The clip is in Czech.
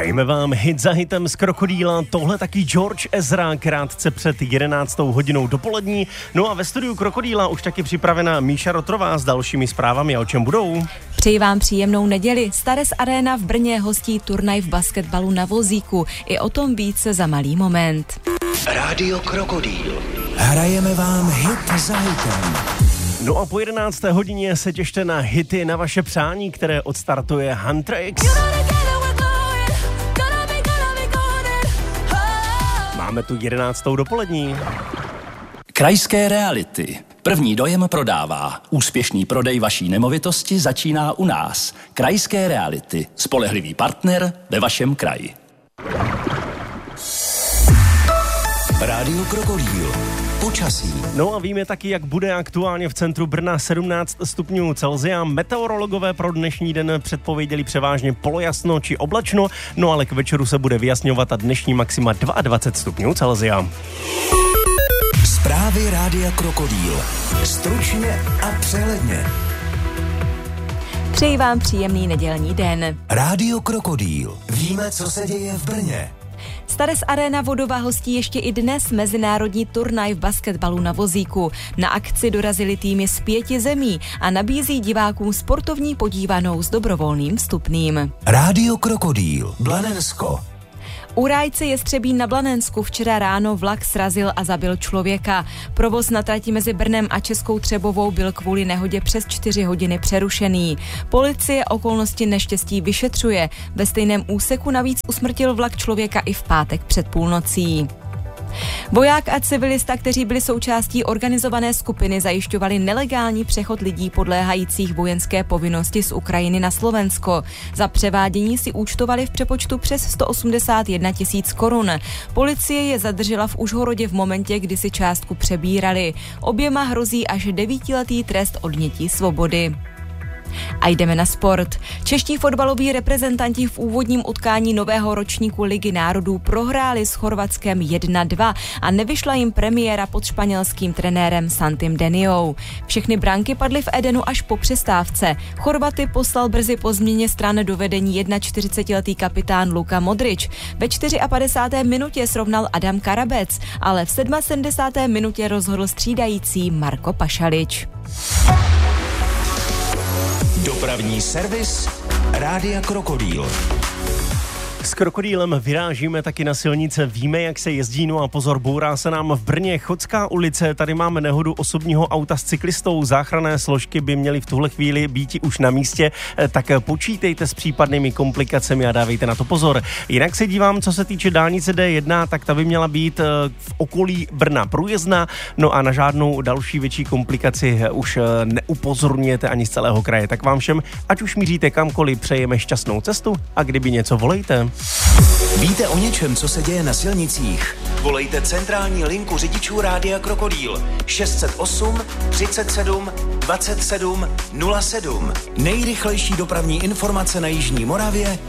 Hrajeme vám hit za hitem z Krokodýla, tohle taky George Ezra krátce před 11. hodinou dopolední. No a ve studiu Krokodýla už taky připravená Míša Rotrová s dalšími zprávami, a o čem budou. Přeji vám příjemnou neděli. Stares Arena v Brně hostí turnaj v basketbalu na vozíku. I o tom více za malý moment. Rádio Krokodýl. Hrajeme vám hit za hitem. No a po 11. hodině se těšte na hity na vaše přání, které odstartuje Huntrix. Máme tu 11. dopolední. Krajské reality. První dojem prodává. Úspěšný prodej vaší nemovitosti začíná u nás. Krajské reality. Spolehlivý partner ve vašem kraji. Rádio Krokodýl. Počasí. No a víme taky, jak bude aktuálně v centru Brna 17 stupňů Celsia. Meteorologové pro dnešní den předpověděli převážně polojasno či oblačno, no ale k večeru se bude vyjasňovat a dnešní maxima 22 stupňů Celsia. Zprávy Rádia Krokodýl. Stručně a přehledně. Přeji vám příjemný nedělní den. Rádio Krokodýl. Víme, co se děje v Brně. Stares Arena Vodova hostí ještě i dnes mezinárodní turnaj v basketbalu na vozíku. Na akci dorazily týmy z 5 zemí a nabízí divákům sportovní podívanou s dobrovolným vstupným. Rádio Krokodýl. Blanensko. U Rájce Jestřebín na Blanensku včera ráno vlak srazil a zabil člověka. Provoz na trati mezi Brnem a Českou Třebovou byl kvůli nehodě přes 4 hodiny přerušený. Policie okolnosti neštěstí vyšetřuje. Ve stejném úseku navíc usmrtil vlak člověka i v pátek před půlnocí. Voják a civilista, kteří byli součástí organizované skupiny, zajišťovali nelegální přechod lidí podléhajících vojenské povinnosti z Ukrajiny na Slovensko. Za převádění si účtovali v přepočtu přes 181 000 korun. Policie je zadržela v Užhorodě v momentě, kdy si částku přebírali. Oběma hrozí až 9letý trest odnětí svobody. A jdeme na sport. Čeští fotbaloví reprezentanti v úvodním utkání nového ročníku Ligy národů prohráli s Chorvatskem 1-2 a nevyšla jim premiéra pod španělským trenérem Santim Deniou. Všechny branky padly v Edenu až po přestávce. Chorvaty poslal brzy po změně stran do vedení 41letý kapitán Luka Modrič. Ve 54. minutě srovnal Adam Karabec, ale v 77. minutě rozhodl střídající Marko Pašalič. Dopravní servis Rádia Krokodýl. S Krokodýlem vyrážíme taky na silnice, víme, jak se jezdí, no a pozor, bourá se nám v Brně Chodská ulice, tady máme nehodu osobního auta s cyklistou, záchranné složky by měly v tuhle chvíli být už na místě, tak počítejte s případnými komplikacemi a dávejte na to pozor. Jinak se dívám, co se týče dálnice D1, tak ta by měla být v okolí Brna průjezdná, no a na žádnou další větší komplikaci už neupozorňujete ani z celého kraje, tak vám všem, ať už míříte kamkoliv, přejeme šťastnou cestu a kdyby něco, volejte. Víte o něčem, co se děje na silnicích? Volejte centrální linku řidičů Rádia Krokodýl 608 37 27 07. Nejrychlejší dopravní informace na jižní Moravě